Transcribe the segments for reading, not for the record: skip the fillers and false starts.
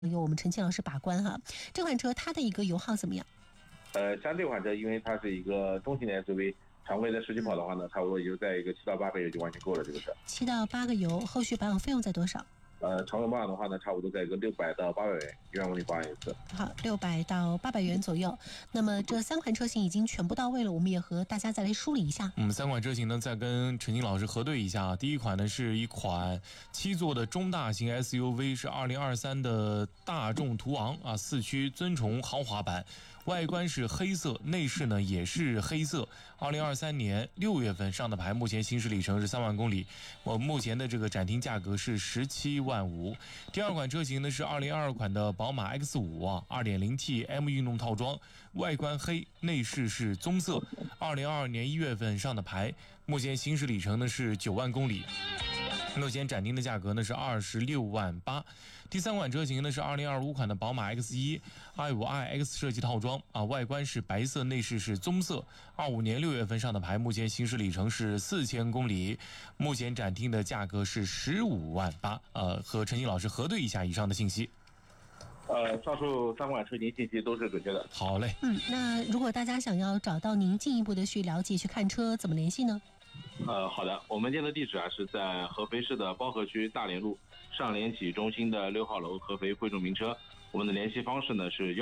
由我们陈庆老师把关哈。这款车它的一个油耗怎么样？ 像这款车，因为它是一个中型的 SUV， 常规的市区跑的话呢，差不多也就在一个7到8个月就完全够了。这个车 7到8个油，后续保养费用在多少？ 常规保养的话呢，差不多在一个600到800元，1万公里保养一次。 好，600到800元左右。那么这3款车型已经全部到位了，我们也和大家再来梳理一下。 3款车型呢，再跟陈静老师核对一下。第一款呢是一款7座的中大型 SUV， 是2023的大众途昂啊4驱尊崇豪华版。外观是黑色，内饰呢也是黑色。2023年6月份上的牌，目前行驶里程是3万公里。目前的这个展厅价格是17万5。第二款车型呢是2022款的宝马 X5 啊 2.0T M 运动套装，外观黑，内饰是棕色。2022年1月份上的牌，目前行驶里程呢是9万公里。目前展厅的价格呢是26万8。第三款车型呢是2025款的宝马 X1 i5iX 设计套装啊，外观是白色，内饰是棕色。25年6月份上的牌，目前行驶里程是4000公里。目前展厅的价格是15万8。和陈静老师核对一下以上的信息。 上述3款车型信息都是准确的。 好嘞。 那如果大家想要找到您进一步的去了解去看车，怎么联系呢？ 好的，我们店的地址是在合肥市的包河区大连路上联启中心的6号楼合肥汇众名车。我们的联系方式呢是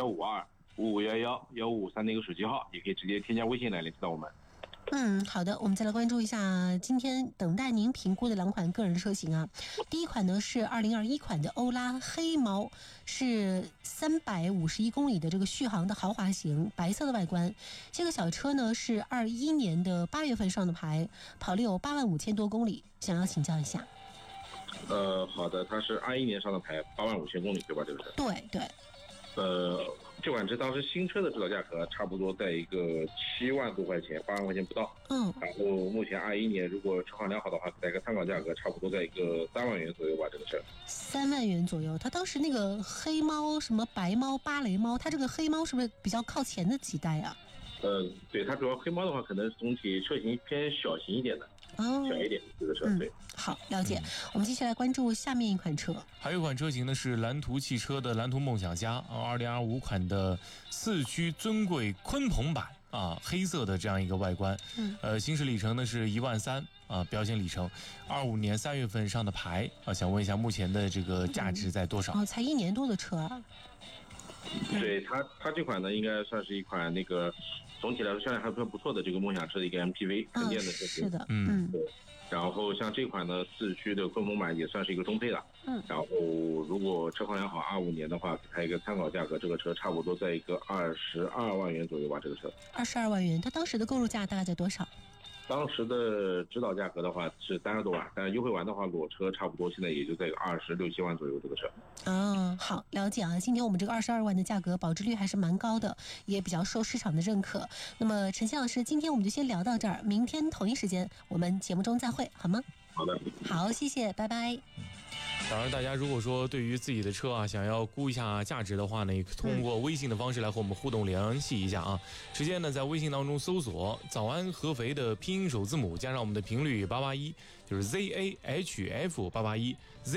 152-5511-1553的一个手机号，也可以直接添加微信来联系到我们。 好的，我们再来关注一下今天等待您评估的2款个人车型啊。第一款呢是2021款的欧拉黑猫，是351公里的这个续航的豪华型，白色的外观。这个小车呢是21年的8月份上的牌，跑了有8万5千多公里，想要请教一下。 好的，它是21年上的牌，8万5千公里，对吧？这个是。 对。 这款车当时新车的指导价格差不多在一个7万多块钱，8万块钱不到。然后目前21年如果车况良好的话，在一个参考价格差不多在一个3万元左右吧，这个车。3 万元左右。它当时那个黑猫、什么白猫、芭蕾猫，它这个黑猫是不是比较靠前的几代啊？ 对，它主要黑猫的话，可能总体车型偏小型一点的。小一点这个车。对， 好，了解。我们继续来关注下面一款车。 还有一款车型呢是蓝图汽车的蓝图梦想家2025款的4驱尊贵鲲鹏版啊，黑色的这样一个外观。行驶里程呢是1万3啊，标签里程。25年3月份上的牌啊，想问一下目前的这个价值在多少？ 才1年多的车啊。 对，它这款呢应该算是一款那个总体来说销量还算不错的这个梦想车的一个 MPV 纯电的车型。 是的。 对。然后像这款呢4驱的鲲鹏版也算是一个中配了。然后如果车况良好25年的话，它一个参考价格，这个车差不多在一个22万元左右吧，这个车。22 万元，它当时的购入价大概在多少？ 当时的指导价格的话是30多万，但是优惠完的话裸车差不多现在也就在26、7万左右这个车。 好，了解啊。今天我们这个22万的价格保值率还是蛮高的，也比较受市场的认可。那么陈曦老师，今天我们就先聊到这儿，明天同一时间我们节目中再会，好吗？ 好的。 好，谢谢，拜拜。 当然，大家如果说对于自己的车啊想要估一下价值的话呢，也通过微信的方式来和我们互动联系一下啊。直接呢在微信当中搜索早安合肥的拼音首字母加上我们的频率881，就是 ZAHF 881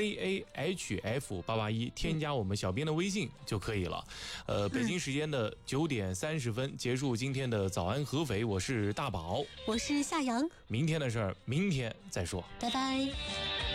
ZAHF 881，添加我们小编的微信就可以了。北京时间的9点30分结束今天的早安合肥，我是大宝， 我是夏阳。 明天的事儿明天再说， 拜拜。